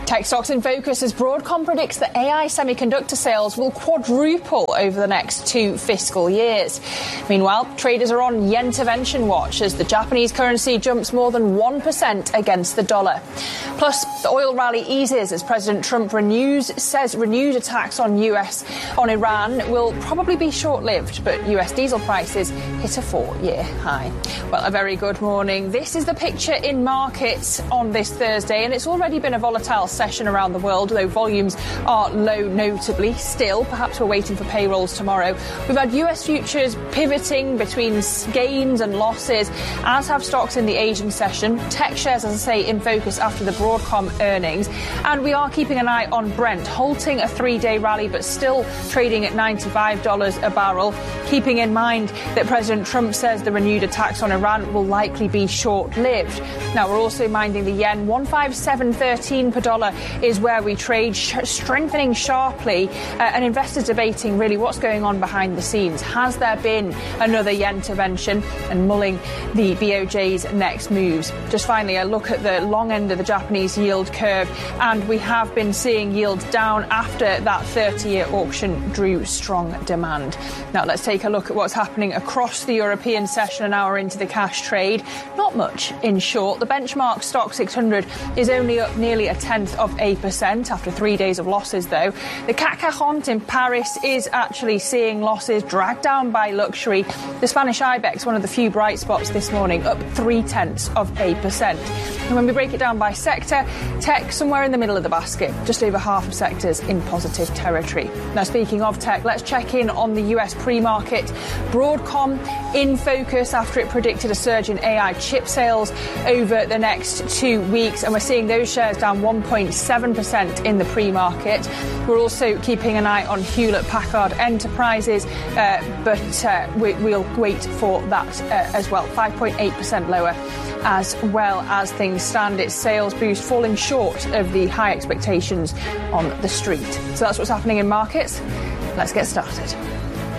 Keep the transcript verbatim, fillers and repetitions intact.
Tech stocks in focus as Broadcom predicts that A I semiconductor sales will quadruple over the next two fiscal years. Meanwhile, traders are on yen-intervention watch as the Japanese currency jumps more than one percent against the dollar. Plus, the oil rally eases as President Trump renews, says renewed attacks on U S on Iran will probably be short-lived, but U S diesel prices hit a four-year high. Well, a very good morning. This is the picture in markets on this Thursday, and it's already been a volatile session around the world, though volumes are low notably. Still, perhaps we're waiting for payrolls tomorrow. We've had U S futures pivoting between gains and losses, as have stocks in the Asian session. Tech shares, as I say, in focus after the Broadcom earnings. And we are keeping an eye on Brent, halting a three-day rally but still trading at ninety-five dollars a barrel, keeping in mind that President Trump says the renewed attacks on Iran will likely be short-lived. Now, we're also minding the yen. one fifty-seven thirteen per dollar is where we trade, sh- strengthening sharply, uh, and investors debating really what's going on behind the scenes. Has there been another yen intervention, and mulling the B O J's next moves? Just finally, a look at the long end of the Japanese yield curve, and we have been seeing yields down after that thirty-year auction drew strong demand. Now, let's take a look at what's happening across the European session an hour into the cash trade. Not much, in short. The benchmark stock six hundred is only up nearly a tenth of a percent after three days of losses, though. The C A C quarante in Paris is actually seeing losses dragged down by luxury. The Spanish IBEX, one of the few bright spots this morning, up three tenths of a percent. And when we break it down by sector, tech somewhere in the middle of the basket, just over half of sectors in positive territory. Now, speaking of tech, let's check in on the U S pre-market. Broadcom in focus after it predicted a surge in A I chip sales over the next two weeks, and we're seeing those shares down one point seven percent in the pre-market. We're also keeping an eye on Hewlett-Packard Enterprises, uh, but uh, we, we'll wait for that uh, as well. five point eight percent lower as well as things stand. Its sales boost falling short of the high expectations on the street. So that's what's happening in markets. Let's get started.